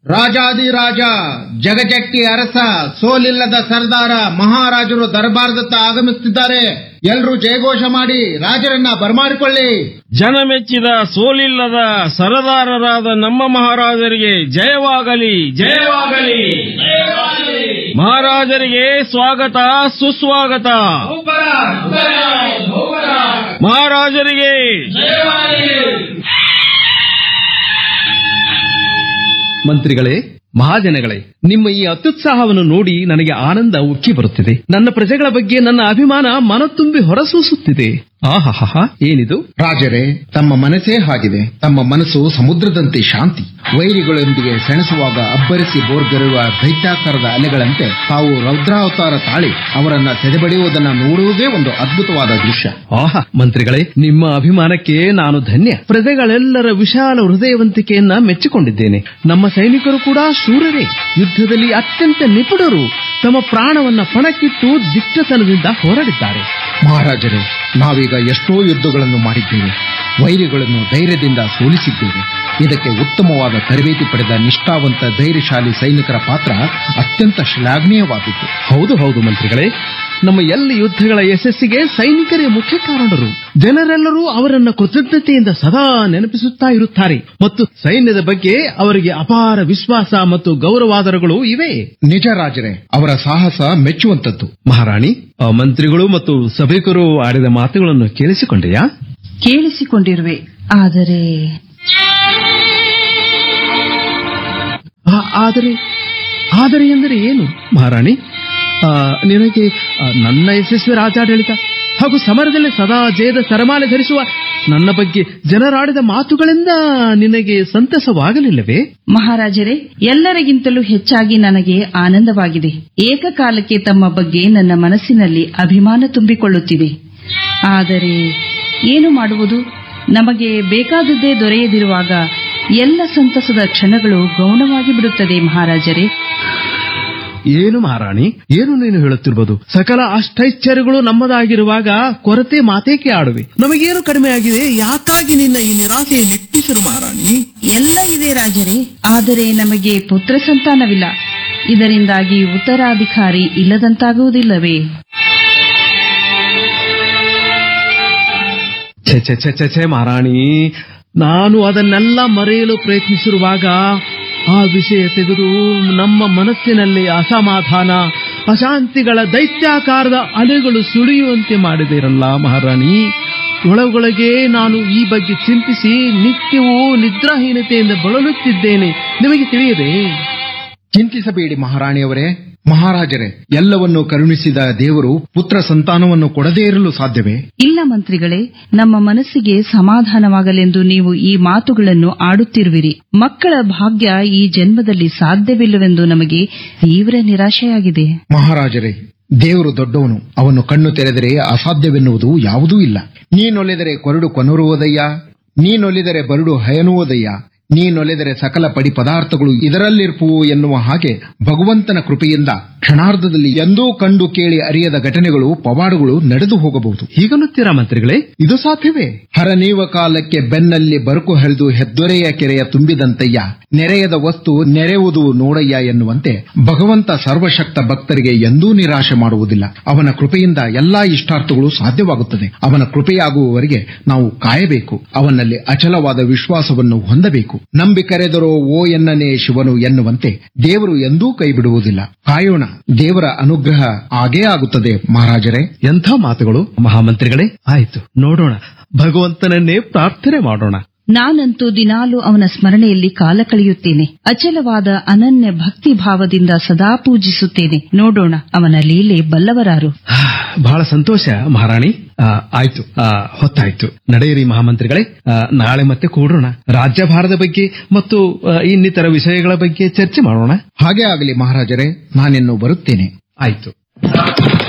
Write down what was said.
ರಾಜಾದಿರಾಜ ಜಗಜಟ್ಟಿ ಅರಸ ಸೋಲಿಲ್ಲದ ಸರ್ದಾರ ಮಹಾರಾಜರು ದರ್ಬಾರದತ್ತ ಆಗಮಿಸುತ್ತಿದ್ದಾರೆ. ಎಲ್ರೂ ಜಯಘೋಷ ಮಾಡಿ ರಾಜರನ್ನ ಬರಮಾಡಿಕೊಳ್ಳಿ. ಜನಮೆಚ್ಚಿದ ಸೋಲಿಲ್ಲದ ಸರದಾರರಾದ ನಮ್ಮ ಮಹಾರಾಜರಿಗೆ ಜಯವಾಗಲಿ, ಜಯವಾಗಲಿ. ಮಹಾರಾಜರಿಗೆ ಸ್ವಾಗತ ಸುಸ್ವಾಗತ. ಮಹಾರಾಜರಿಗೆ ಮಂತ್ರಿಗಳೇ, ಮಹಾಜನಗಳೇ, ನಿಮ್ಮ ಈ ಅತ್ಯುತ್ಸಾಹವನ್ನು ನೋಡಿ ನನಗೆ ಆನಂದ ಉಕ್ಕಿ ಬರುತ್ತಿದೆ. ನನ್ನ ಪ್ರಜೆಗಳ ಬಗ್ಗೆ ನನ್ನ ಅಭಿಮಾನ ಮನತುಂಬಿ ಹೊರಸೂಸುತ್ತಿದೆ. ಆಹಾಹಾ, ಏನಿದು? ರಾಜರೇ, ತಮ್ಮ ಮನಸ್ಸೇ ಹಾಗಿದೆ. ತಮ್ಮ ಮನಸ್ಸು ಸಮುದ್ರದಂತೆ ಶಾಂತಿ. ವೈರಿಗಳೊಂದಿಗೆ ಸೆಣಸುವಾಗ ಅಬ್ಬರಿಸಿ ಬೋರ್ಗರುವ ದೈತ್ಯಾಕಾರದ ಅಲೆಗಳಂತೆ ತಾವು ರೌದ್ರಾವತಾರ ತಾಳಿ ಅವರನ್ನ ಸೆದೆಬಡಿಯುವುದನ್ನು ನೋಡುವುದೇ ಒಂದು ಅದ್ಭುತವಾದ ದೃಶ್ಯ. ಆಹಾ, ಮಂತ್ರಿಗಳೇ, ನಿಮ್ಮ ಅಭಿಮಾನಕ್ಕೆ ನಾನು ಧನ್ಯ. ಪ್ರಜೆಗಳೆಲ್ಲರ ವಿಶಾಲ ಹೃದಯವಂತಿಕೆಯನ್ನ ಮೆಚ್ಚಿಕೊಂಡಿದ್ದೇನೆ. ನಮ್ಮ ಸೈನಿಕರು ಕೂಡ ಶೂರರೇ, ಯುದ್ಧದಲ್ಲಿ ಅತ್ಯಂತ ನಿಪುಣರು. ತಮ್ಮ ಪ್ರಾಣವನ್ನ ಪಣಕ್ಕಿಟ್ಟು ದಿಟ್ಟತನದಿಂದ ಹೋರಾಡಿದ್ದಾರೆ. ಮಹಾರಾಜರೇ, ನಾವೀಗ ಎಷ್ಟೋ ಯುದ್ಧಗಳನ್ನು ಮಾಡಿದ್ದೇವೆ. ವೈರಿಗಳನ್ನು ಧೈರ್ಯದಿಂದ ಸೋಲಿಸಿದ್ದೇವೆ. ಇದಕ್ಕೆ ಉತ್ತಮವಾದ ತರಬೇತಿ ಪಡೆದ ನಿಷ್ಠಾವಂತ ಧೈರ್ಯಶಾಲಿ ಸೈನಿಕರ ಪಾತ್ರ ಅತ್ಯಂತ ಶ್ಲಾಘನೀಯವಾದದ್ದು. ಹೌದು ಹೌದು ಮಂತ್ರಿಗಳೇ, ನಮ್ಮ ಎಲ್ಲ ಯುದ್ಧಗಳ ಯಶಸ್ಸಿಗೆ ಸೈನಿಕರೇ ಮುಖ್ಯ ಕಾರಣರು. ಜನರೆಲ್ಲರೂ ಅವರನ್ನ ಕೃತಜ್ಞತೆಯಿಂದ ಸದಾ ನೆನಪಿಸುತ್ತಾ ಇರುತ್ತಾರೆ ಮತ್ತು ಸೈನ್ಯದ ಬಗ್ಗೆ ಅವರಿಗೆ ಅಪಾರ ವಿಶ್ವಾಸ ಮತ್ತು ಗೌರವಾದರಗಳು ಇವೆ. ನಿಜ ರಾಜರೇ, ಅವರ ಸಾಹಸ ಮೆಚ್ಚುವಂತದ್ದು. ಮಹಾರಾಣಿ, ಮಂತ್ರಿಗಳು ಮತ್ತು ಸಭಿಕರು ಆಡಿದ ಮಾತುಗಳನ್ನು ಕೇಳಿಸಿಕೊಂಡೆಯಾ? ಕೇಳಿಸಿಕೊಂಡಿರುವೆ, ಆದರೆ ಎಂದರೆ ಏನು ಮಹಾರಾಣಿ? ನಿನಗೆ ನನ್ನ ಯಶಸ್ವಿ ರಾಜಾಡಳಿತ ಹಾಗೂ ಸಮರದಲ್ಲಿ ಸದಾ ಜಯದ ಸರಮಾಲೆ ಧರಿಸುವ ನನ್ನ ಬಗ್ಗೆ ಜನರಾಡಿದ ಮಾತುಗಳಿಂದ ನಿನಗೆ ಸಂತಸವಾಗಲಿಲ್ಲವೇ? ಮಹಾರಾಜರೇ, ಎಲ್ಲರಿಗಿಂತಲೂ ಹೆಚ್ಚಾಗಿ ನನಗೆ ಆನಂದವಾಗಿದೆ. ಏಕಕಾಲಕ್ಕೆ ತಮ್ಮ ಬಗ್ಗೆ ನನ್ನ ಮನಸ್ಸಿನಲ್ಲಿ ಅಭಿಮಾನ ತುಂಬಿಕೊಳ್ಳುತ್ತಿದೆ. ಆದರೆ ಏನು ಮಾಡುವುದು? ನಮಗೆ ಬೇಕಾದದ್ದೇ ದೊರೆಯದಿರುವಾಗ ಎಲ್ಲ ಸಂತಸದ ಕ್ಷಣಗಳು ಗೌಣವಾಗಿ ಬಿಡುತ್ತದೆ ಮಹಾರಾಜರೇ. ಏನು ಮಹಾರಾಣಿ, ಏನು ನೀನು ಹೇಳುತ್ತಿರುವುದು? ಸಕಲ ಅಷ್ಟೈಶ್ವರ್ಯಗಳು ನಮ್ಮದಾಗಿರುವಾಗ ಕೊರತೆ ಮಾತೇಕೆ ಆಡುವೆ? ನಮಗೇನು ಕಡಿಮೆ ಆಗಿದೆ? ಯಾಕಾಗಿ ನಿನ್ನ ಈ ನಿರಾಸೆಯ ನಿಟ್ಟಿಸರು ಮಹಾರಾಣಿ? ಎಲ್ಲ ಇದೆ ರಾಜರೇ, ಆದರೆ ನಮಗೆ ಪುತ್ರ ಸಂತಾನವಿಲ್ಲ. ಇದರಿಂದಾಗಿ ಉತ್ತರಾಧಿಕಾರಿ ಇಲ್ಲದಂತಾಗುವುದಿಲ್ಲವೇ? ಛೆ ಮಹಾರಾಣಿ, ನಾನು ಅದನ್ನೆಲ್ಲ ಮರೆಯಲು ಪ್ರಯತ್ನಿಸಿರುವಾಗ ಆ ವಿಷಯ ತೆಗೆದು ನಮ್ಮ ಮನಸ್ಸಿನಲ್ಲಿ ಅಸಮಾಧಾನ, ಅಶಾಂತಿಗಳ ದೈತ್ಯಾಕಾರದ ಅಲೆಗಳು ಸುಳಿಯುವಂತೆ ಮಾಡಿದಿರಲ್ಲ ಮಹಾರಾಣಿ. ಒಳಗೊಳಗೆ ನಾನು ಈ ಬಗ್ಗೆ ಚಿಂತಿಸಿ ನಿತ್ಯವೂ ನಿದ್ರಾಹೀನತೆಯಿಂದ ಬಳಲುತ್ತಿದ್ದೇನೆ. ನಿಮಗೆ ತಿಳಿಯದೆ? ಚಿಂತಿಸಬೇಡಿ ಮಹಾರಾಣಿಯವರೇ. ಮಹಾರಾಜರೇ, ಎಲ್ಲವನ್ನೂ ಕರುಣಿಸಿದ ದೇವರು ಪುತ್ರ ಸಂತಾನವನ್ನು ಕೊಡದೇ ಇರಲು ಸಾಧ್ಯವೇ? ಇಲ್ಲ ಮಂತ್ರಿಗಳೇ, ನಮ್ಮ ಮನಸ್ಸಿಗೆ ಸಮಾಧಾನವಾಗಲೆಂದು ನೀವು ಈ ಮಾತುಗಳನ್ನು ಆಡುತ್ತಿರುವಿರಿ. ಮಕ್ಕಳ ಭಾಗ್ಯ ಈ ಜನ್ಮದಲ್ಲಿ ಸಾಧ್ಯವಿಲ್ಲವೆಂದು ನಮಗೆ ತೀವ್ರ ನಿರಾಶೆಯಾಗಿದೆ. ಮಹಾರಾಜರೇ, ದೇವರು ದೊಡ್ಡವನು. ಅವನು ಕಣ್ಣು ತೆರೆದರೆ ಅಸಾಧ್ಯವೆನ್ನುವುದು ಯಾವುದೂ ಇಲ್ಲ. ನೀನೊಲಿದರೆ ಕೊರಡು ಕೊನರುವುದಯ್ಯ, ನೀನೊಲಿದರೆ ಬರಡು ಹಯನುವುದಯ್ಯ, ನೀನೊಲೆದರೆ ಸಕಲ ಪಡಿ ಪದಾರ್ಥಗಳು ಇದರಲ್ಲಿರುಪುವು ಎನ್ನುವ ಹಾಗೆ ಭಗವಂತನ ಕೃಪೆಯಿಂದ ಕ್ಷಣಾರ್ಧದಲ್ಲಿ ಎಂದೂ ಕಂಡು ಕೇಳಿ ಅರಿಯದ ಘಟನೆಗಳು, ಪವಾಡಗಳು ನಡೆದು ಹೋಗಬಹುದು. ಹೀಗನ್ನುತ್ತೀರಾ ಮಂತ್ರಿಗಳೇ? ಇದು ಸಾಧ್ಯವೇ? ಹರನೀವ ಕಾಲಕ್ಕೆ ಬೆನ್ನಲ್ಲಿ ಬರುಕು ಹರಿದು ಹೆದ್ದೊರೆಯ ಕೆರೆಯ ತುಂಬಿದಂತಯ್ಯ, ನೆರೆಯದ ವಸ್ತು ನೆರೆಯುವುದು ನೋಡಯ್ಯ ಎನ್ನುವಂತೆ ಭಗವಂತ ಸರ್ವಶಕ್ತ ಭಕ್ತರಿಗೆ ಎಂದೂ ನಿರಾಶೆ ಮಾಡುವುದಿಲ್ಲ. ಅವನ ಕೃಪೆಯಿಂದ ಎಲ್ಲಾ ಇಷ್ಟಾರ್ಥಗಳು ಸಾಧ್ಯವಾಗುತ್ತದೆ. ಅವನ ಕೃಪೆಯಾಗುವವರೆಗೆ ನಾವು ಕಾಯಬೇಕು. ಅವನಲ್ಲಿ ಅಚಲವಾದ ವಿಶ್ವಾಸವನ್ನು ಹೊಂದಬೇಕು. ನಂಬಿ ಕರೆದರೋ ಓ ಎನ್ನನೇ ಶಿವನು ಎನ್ನುವಂತೆ ದೇವರು ಎಂದೂ ಕೈ ಬಿಡುವುದಿಲ್ಲ. ಕಾಯೋಣ, ದೇವರ ಅನುಗ್ರಹ ಆಗೇ ಆಗುತ್ತದೆ ಮಹಾರಾಜರೇ. ಎಂಥ ಮಾತುಗಳು ಮಹಾಮಂತ್ರಿಗಳೇ. ಆಯಿತು, ನೋಡೋಣ, ಭಗವಂತನನ್ನೇ ಪ್ರಾರ್ಥನೆ ಮಾಡೋಣ. ನಾನಂತೂ ದಿನಾಲೂ ಅವನ ಸ್ಮರಣೆಯಲ್ಲಿ ಕಾಲ ಕಳೆಯುತ್ತೇನೆ. ಅಚಲವಾದ ಅನನ್ಯ ಭಕ್ತಿ ಭಾವದಿಂದ ಸದಾ ಪೂಜಿಸುತ್ತೇನೆ. ನೋಡೋಣ, ಅವನ ಲೀಲೆ ಬಲ್ಲವರಾರು. ಬಹಳ ಸಂತೋಷ ಮಹಾರಾಣಿ. ಆಯ್ತು, ಹೊತ್ತಾಯ್ತು, ನಡೆಯಿರಿ ಮಹಾಮಂತ್ರಿಗಳೇ. ನಾಳೆ ಮತ್ತೆ ಕೂಡೋಣ. ರಾಜ್ಯಭಾರದ ಬಗ್ಗೆ ಮತ್ತು ಇನ್ನಿತರ ವಿಷಯಗಳ ಬಗ್ಗೆ ಚರ್ಚೆ ಮಾಡೋಣ. ಹಾಗೆ ಆಗಲಿ ಮಹಾರಾಜರೇ, ನಾನಿನ್ನು ಬರುತ್ತೇನೆ. ಆಯ್ತು.